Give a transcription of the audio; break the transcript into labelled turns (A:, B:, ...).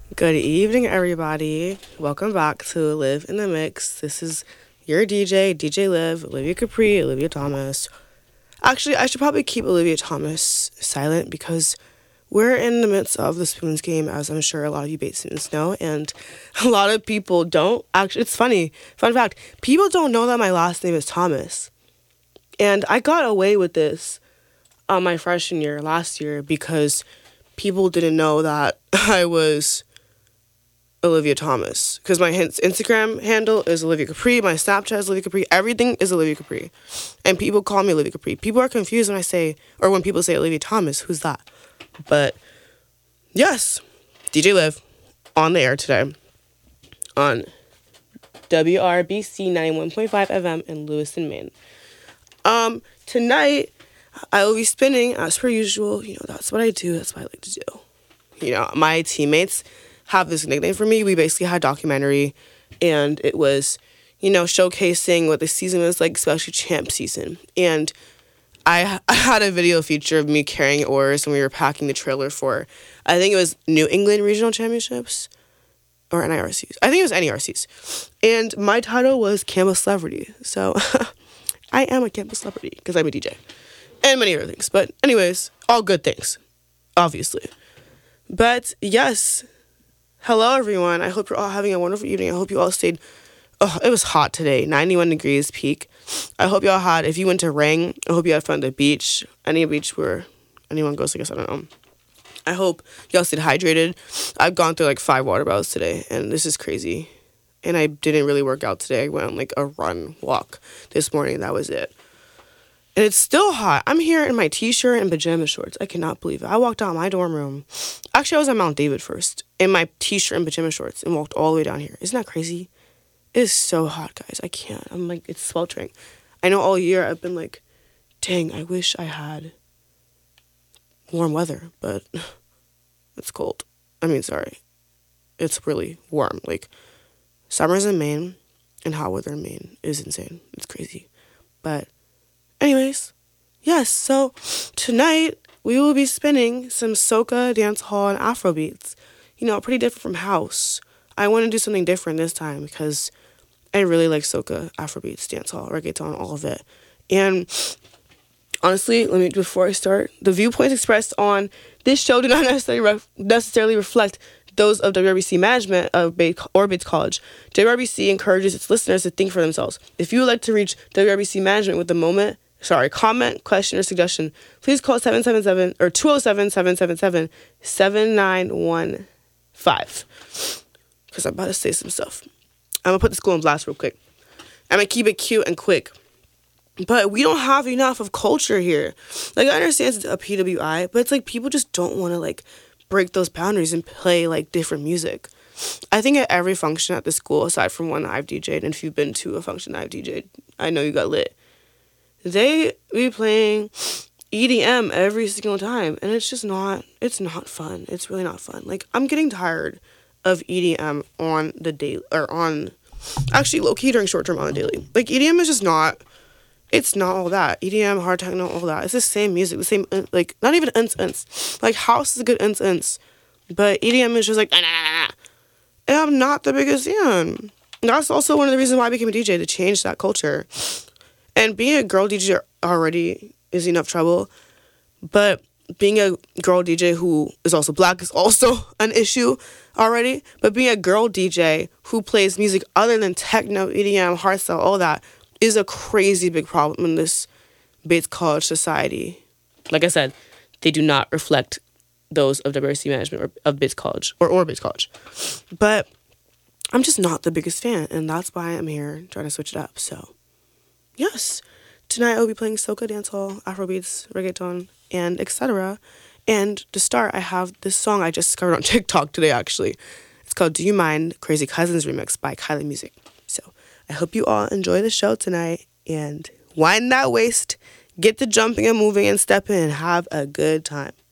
A: Good evening, everybody. Welcome back to Live in the Mix. This is your DJ Liv, Olivia Capri, Olivia Thomas. Actually, I should probably keep Olivia Thomas silent because we're in the midst of the Spoons game, as I'm sure a lot of you Bates students know, and a lot of people don't. Actually, it's funny. Fun fact, people don't know that my last name is Thomas. And I got away with this on my freshman year, last year, because people didn't know that I was Olivia Thomas, because my Instagram handle is Olivia Capri, my Snapchat is Olivia Capri, everything is Olivia Capri, and people call me Olivia Capri. People are confused when I say, or when people say Olivia Thomas, who's that? But yes, DJ Liv on the air today on WRBC 91.5 FM in Lewiston, Maine. Tonight I will be spinning as per usual. That's what I do. That's what I like to do. My teammates have this nickname for me. We basically had a documentary, and it was, showcasing what the season was like, especially champ season. And I had a video feature of me carrying oars when we were packing the trailer for, I think it was New England Regional Championships, or NIRCs. I think it was NERCs. And my title was Campus Celebrity. So I am a campus celebrity because I'm a DJ. And many other things. But anyways, all good things, obviously. But yes, hello, everyone. I hope you're all having a wonderful evening. I hope you all stayed. Oh, it was hot today, 91 degrees peak. I hope y'all had, if you went to Ring, I hope you had fun at the beach. Any beach where anyone goes, I guess, I don't know. I hope y'all stayed hydrated. I've gone through like 5 water bottles today, and this is crazy. And I didn't really work out today. I went on like a walk this morning. That was it. And it's still hot. I'm here in my t-shirt and pajama shorts. I cannot believe it. I walked out of my dorm room. Actually, I was at Mount David first in my t-shirt and pajama shorts and walked all the way down here. Isn't that crazy? It is so hot, guys. I can't. I'm like, it's sweltering. I know all year I've been like, dang, I wish I had warm weather, but it's cold. Sorry. It's really warm. Like, summers in Maine and hot weather in Maine is insane. It's crazy. But anyways, yes, so tonight we will be spinning some soca, dancehall, and Afro beats. Pretty different from house. I want to do something different this time because I really like soca, Afro beats, dancehall, reggaeton, all of it. And honestly, before I start, the viewpoints expressed on this show do not necessarily reflect those of WRBC management or Bates College. WRBC encourages its listeners to think for themselves. If you would like to reach WRBC management with comment, question, or suggestion, please call 777 or 207-777-7915. Because I'm about to say some stuff. I'm going to put the school on blast real quick. I'm going to keep it cute and quick. But we don't have enough of culture here. Like, I understand it's a PWI, but it's like people just don't want to, like, break those boundaries and play, like, different music. I think at every function at the school, aside from one I've DJ'd, and if you've been to a function I've DJ'd, I know you got lit. They be playing EDM every single time, and it's not fun. It's really not fun. Like, I'm getting tired of EDM on the daily, actually low-key during short-term on the daily. Like, EDM is just not, it's not all that. EDM, hard techno, all that. It's the same music, the same, like, not even uns. Like, house is a good uns. But EDM is just like, nah. And I'm not the biggest fan. That's also one of the reasons why I became a DJ, to change that culture. And being a girl DJ already is enough trouble. But being a girl DJ who is also black is also an issue already. But being a girl DJ who plays music other than techno, EDM, hardstyle, all that is a crazy big problem in this Bates College society. Like I said, they do not reflect those of diversity management or of Bates College or Bates College. But I'm just not the biggest fan, and that's why I'm here trying to switch it up. So, yes, tonight I'll be playing soca, dancehall, Afrobeats, reggaeton, and etc. And to start, I have this song I just discovered on TikTok today, actually. It's called Do You Mind? Crazy Cousins Remix by Kylie Music. So I hope you all enjoy the show tonight, and wind that waist, get the jumping and moving and stepping, and have a good time.